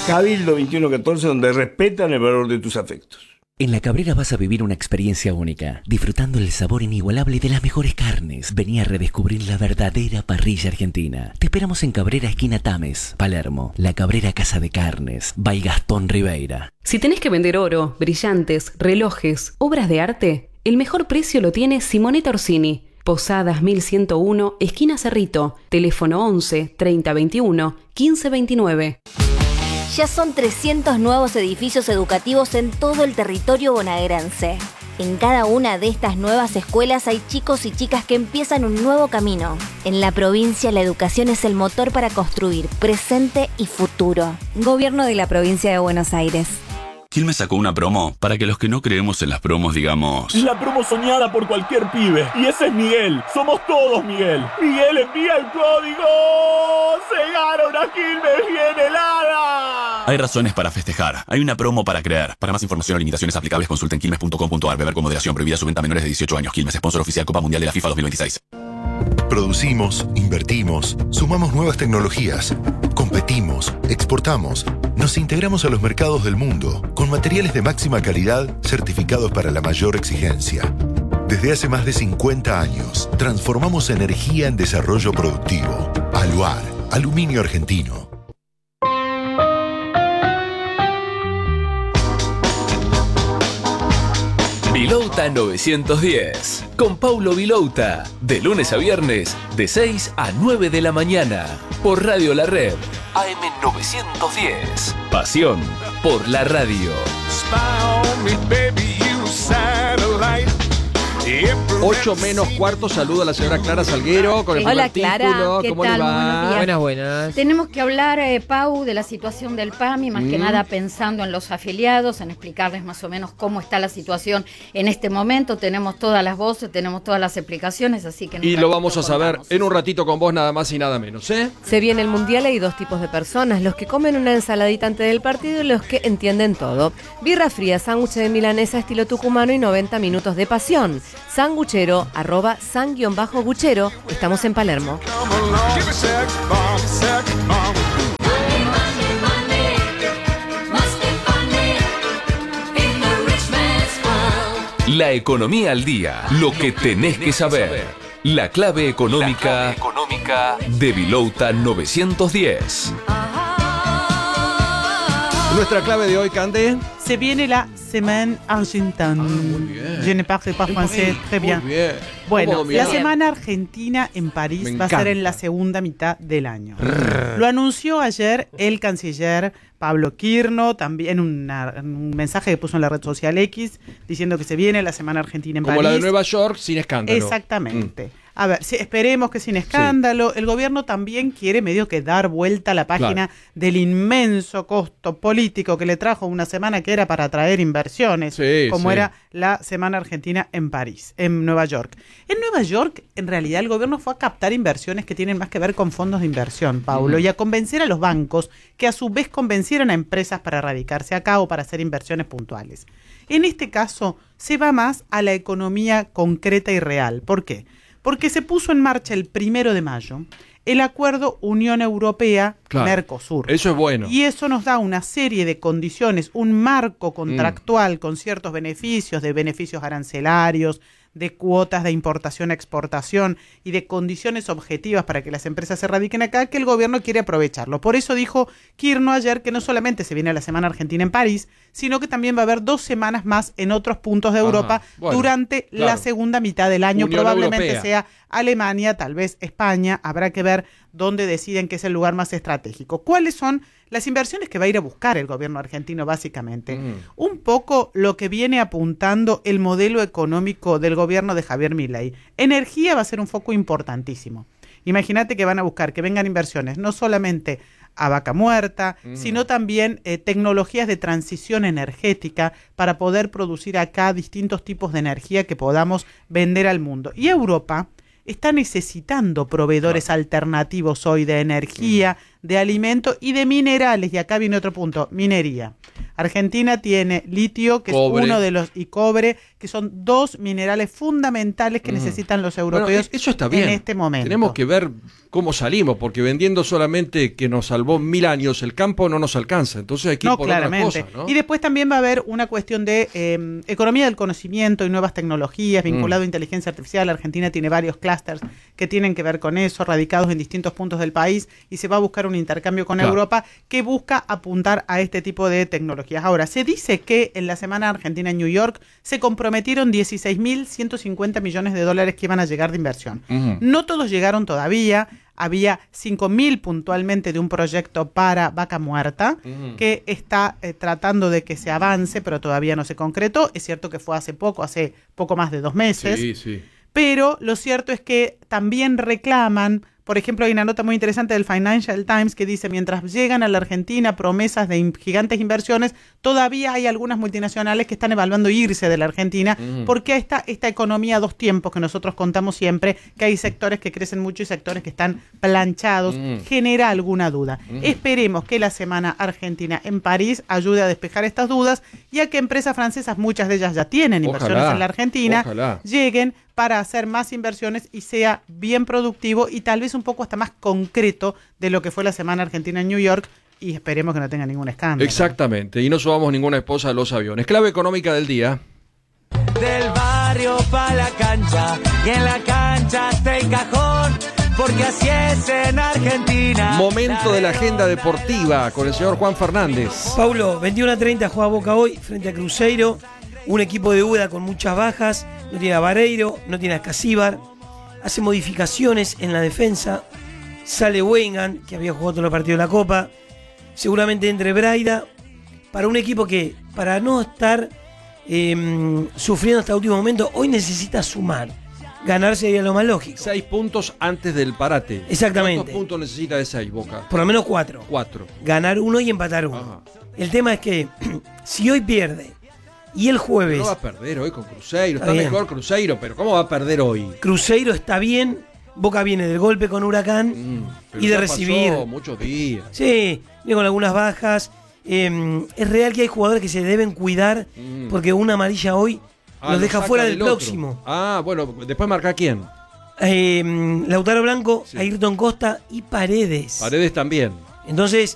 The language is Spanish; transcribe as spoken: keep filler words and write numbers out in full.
Cabildo veintiuno catorce, donde respetan el valor de tus afectos. En La Cabrera vas a vivir una experiencia única, disfrutando el sabor inigualable de las mejores carnes. Vení a redescubrir la verdadera parrilla argentina. Te esperamos en Cabrera, esquina Tames, Palermo. La Cabrera Casa de Carnes, by Gastón Ribeira. Si tenés que vender oro, brillantes, relojes, obras de arte, el mejor precio lo tiene Simonetta Orsini. Posadas mil ciento uno, esquina Cerrito. Teléfono once, treinta veintiuno, quince veintinueve. Ya son trescientos nuevos edificios educativos en todo el territorio bonaerense. En cada una de estas nuevas escuelas hay chicos y chicas que empiezan un nuevo camino. En la provincia, la educación es el motor para construir presente y futuro. Gobierno de la Provincia de Buenos Aires. Quilmes sacó una promo para que los que no creemos en las promos digamos... La promo soñada por cualquier pibe. Y ese es Miguel. Somos todos Miguel. Miguel envía el código. ¡Se gana una Quilmes bien helada! Hay razones para festejar. Hay una promo para creer. Para más información o limitaciones aplicables consulten quilmes punto com punto ar. Beber con moderación. Prohibida su venta a menores de dieciocho años. Quilmes, sponsor oficial Copa Mundial de la FIFA dos mil veintiséis. Producimos, invertimos, sumamos nuevas tecnologías, competimos, exportamos, nos integramos a los mercados del mundo con materiales de máxima calidad certificados para la mayor exigencia. Desde hace más de cincuenta años, transformamos energía en desarrollo productivo. Aluar, aluminio argentino. Vilouta novecientos diez, con Paulo Vilouta, de lunes a viernes, de seis a nueve de la mañana, por Radio La Red, A M novecientos diez. Pasión por la radio. ocho menos cuarto, saludo a la señora Clara Salguero con el Hola primer Clara, título. ¿qué ¿Cómo tal? le va? Buenos días. Buenas, buenas. Tenemos que hablar, eh, Pau, de la situación del P A M I, más mm. que nada pensando en los afiliados, en explicarles más o menos cómo está la situación en este momento. Tenemos todas las voces, tenemos todas las explicaciones, así que... Y lo vamos a saber en un ratito con vos, nada más y nada menos, ¿eh? Se viene el Mundial, hay dos tipos de personas, los que comen una ensaladita antes del partido y los que entienden todo. Birra fría, sándwich de milanesa estilo tucumano y noventa minutos de pasión. Sanguchero, arroba san-guchero, estamos en Palermo. La economía al día, lo que tenés que saber. La clave económica, La clave económica de Vilouta novecientos diez. Nuestra clave de hoy, Cande. Se viene la Semaine Argentine. Ah, Je ne parle pas français, très bien. bien. Bueno, bien. la Semana Argentina en París Me va a encanta. ser en la segunda mitad del año. Lo anunció ayer el canciller Pablo Quirno, también una, un mensaje que puso en la red social X, diciendo que se viene la Semana Argentina en Como París. la de Nueva York, sin escándalo. Exactamente. Mm. A ver, sí, esperemos que sin escándalo. Sí. El gobierno también quiere medio que dar vuelta a la página claro. del inmenso costo político que le trajo una semana que era para atraer inversiones, sí, como sí. era la Semana Argentina en París, en Nueva York. En Nueva York, en realidad, el gobierno fue a captar inversiones que tienen más que ver con fondos de inversión, Paulo, mm. y a convencer a los bancos que a su vez convencieron a empresas para radicarse acá o para hacer inversiones puntuales. En este caso, se va más a la economía concreta y real. ¿Por qué? Porque se puso en marcha el primero de mayo el acuerdo Unión Europea-Mercosur. Claro, eso es bueno. Y eso nos da una serie de condiciones, un marco contractual mm. con ciertos beneficios, de beneficios arancelarios, de cuotas de importación-exportación y de condiciones objetivas para que las empresas se radiquen acá, que el gobierno quiere aprovecharlo. Por eso dijo Quirno ayer que no solamente se viene la Semana Argentina en París, sino que también va a haber dos semanas más en otros puntos de Europa Ajá, bueno, durante claro. la segunda mitad del año. Unión Probablemente Europea. Sea Alemania, tal vez España, habrá que ver dónde deciden que es el lugar más estratégico. ¿Cuáles son las inversiones que va a ir a buscar el gobierno argentino básicamente? Mm. Un poco lo que viene apuntando el modelo económico del gobierno de Javier Milei. Energía va a ser un foco importantísimo. Imagínate que van a buscar que vengan inversiones no solamente a vaca muerta, mm. sino también eh, tecnologías de transición energética para poder producir acá distintos tipos de energía que podamos vender al mundo. Y Europa está necesitando proveedores claro. alternativos hoy de energía, mm. de alimentos y de minerales. Y acá viene otro punto, minería. Argentina tiene litio, que cobre. es uno de los, y cobre, que son dos minerales fundamentales que mm. necesitan los europeos bueno, eso está bien. en este momento. Tenemos que ver cómo salimos, porque vendiendo solamente que nos salvó mil años, el campo no nos alcanza. Entonces hay que ir no, por claramente. otras cosas, ¿no? Y después también va a haber una cuestión de eh, economía del conocimiento y nuevas tecnologías vinculado mm. a inteligencia artificial. Argentina tiene varios clústeres que tienen que ver con eso, radicados en distintos puntos del país, y se va a buscar un intercambio con claro. Europa que busca apuntar a este tipo de tecnologías. Ahora, se dice que en la Semana Argentina en New York se comprometieron dieciséis mil ciento cincuenta millones de dólares que iban a llegar de inversión. Uh-huh. No todos llegaron todavía. Había cinco mil puntualmente de un proyecto para Vaca Muerta, uh-huh. que está eh, tratando de que se avance, pero todavía no se concretó. Es cierto que fue hace poco, hace poco más de dos meses. Sí, sí. Pero lo cierto es que también reclaman, por ejemplo, hay una nota muy interesante del Financial Times que dice, mientras llegan a la Argentina promesas de in- gigantes inversiones, todavía hay algunas multinacionales que están evaluando irse de la Argentina, mm. porque esta, esta economía a dos tiempos que nosotros contamos siempre, que hay sectores que crecen mucho y sectores que están planchados, mm. genera alguna duda. Mm. Esperemos que la Semana Argentina en París ayude a despejar estas dudas, y a que empresas francesas, muchas de ellas ya tienen inversiones ojalá, en la Argentina, ojalá. lleguen para hacer más inversiones y sea bien productivo y tal vez un poco hasta más concreto de lo que fue la Semana Argentina en New York, y esperemos que no tenga ningún escándalo. Exactamente, y no subamos ninguna esposa a los aviones. Clave económica del día. Del barrio pa' la cancha, y en la cancha hasta el cajón, porque así es en Argentina. Momento de la agenda deportiva con el señor Juan Fernández. Paulo, veintiuno a treinta juega Boca hoy frente a Cruzeiro, un equipo de Úbeda con muchas bajas. No tiene a Vareiro, no tiene a Casíbar, hace modificaciones en la defensa, sale Weingand, que había jugado todos los partidos de la Copa, seguramente entre Braida, para un equipo que, para no estar eh, sufriendo hasta el último momento, hoy necesita sumar. Ganar sería lo más lógico. Seis puntos antes del parate. Exactamente. ¿Cuántos puntos necesita de seis, Boca? Por lo menos cuatro. Cuatro. Ganar uno y empatar uno. Ajá. El tema es que, si hoy pierde, y el jueves... No va a perder hoy con Cruzeiro, está, está mejor Cruzeiro, pero ¿cómo va a perder hoy? Cruzeiro está bien, Boca viene del golpe con Huracán mm, y de recibir... Pasó muchos días. Sí, viene con algunas bajas. Eh, es real que hay jugadores que se deben cuidar mm. porque una amarilla hoy ah, los deja fuera del, del próximo. Ah, bueno, después marca quién. Eh, Lautaro Blanco, sí. Ayrton Costa y Paredes. Paredes también. Entonces...